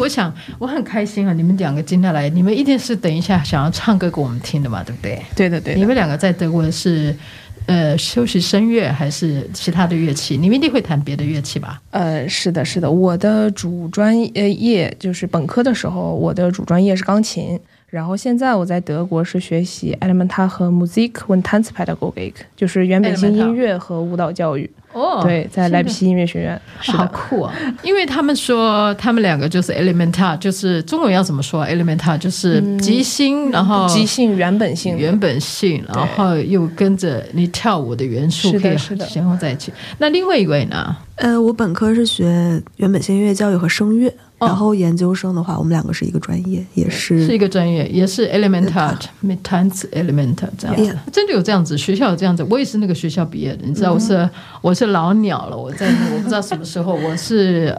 想我很开心啊，你们两个今天来，你们一定是等一下想要唱歌给我们听的嘛，对不对？ 对的对的。 你们两个在德国是修习声乐还是其他的乐器？你们一定会弹别的乐器吧？ 是的是的，我的主专业就是本科的时候，我的主专业是钢琴。然后现在我在德国是学习 Elementar 和 Musik und Tanzpädagogik， 就是原本性音乐和舞蹈教育。对，在莱比锡音乐学院。是的， 好酷啊！因为他们说他们两个就是 Elementar， 就是中文要怎么说 Elementar 就是即兴，然后即兴原本性， 然后又跟着你跳舞的元素可以结合在一起。那另外一位呢？ 我本科是学原本性音乐教育和声乐。然后研究生的话，我们两个是一个专业，也是一个专业，也是 Elementar mit Tanz Elementar 这样子。真的有这样子，学校有这样子。我也是那个学校毕业的，你知道，我是老鸟了。我在我不知道什么时候，我是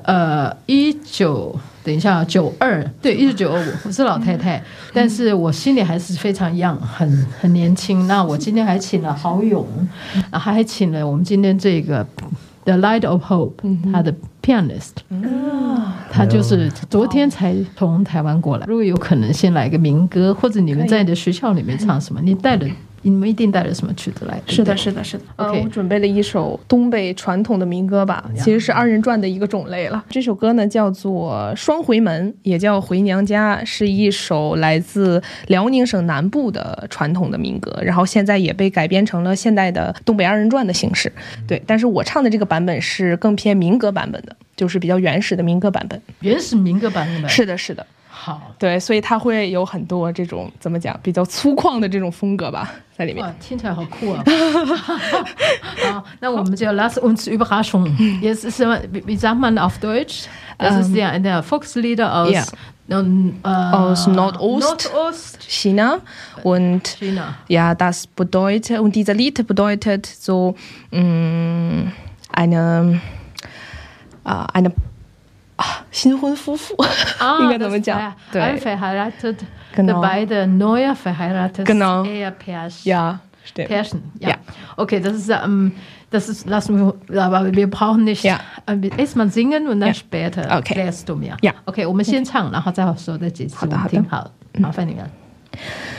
1992，对，1995，我是老太太，但是我心里还是非常 young， 很年轻。那我今天还请了郝勇，还请了我们今天这个 The Light of Hope， 他的 pianist， 他就是昨天才从台湾过来。如果有可能，先来个民歌，或者你们在你的学校里面唱什么？你们一定带了什么曲子来？ 是的，是的，是的。我准备了一首东北传统的民歌吧，其实是二人转的一个种类了。这首歌呢叫做《双回门》，也叫《回娘家》，是一首来自辽宁省南部的传统的民歌，然后现在也被改编成了现代的东北二人转的形式。对，但是我唱的这个版本是更偏民歌版本的，就是比较原始的民歌版本。 原始民歌版本。 是的，是的。 好， 对，所以它会有很多这种怎么讲比较粗犷的这种风格吧在里面。 哇，听起来好酷啊！好，那我们就 Lass uns Überraschung. Jetzt ist wie sagt man auf Deutsch? Das ist der Volkslieder aus Nordostchina und China. Ja, das bedeutet und dieser Lied bedeutet so eine 新婚夫妇应该怎么讲？对 ，verheiratet, beide neu verheiratet, genau, Ehepärchen. Ja, stimmt. Pärchen, ja. Okay, das ist, lassen wir, aber wir brauchen nicht erstmal singen und dann später erklärst du mir. Ja. Okay, 我们先唱，然后再说这几次我们听好了。麻烦你了。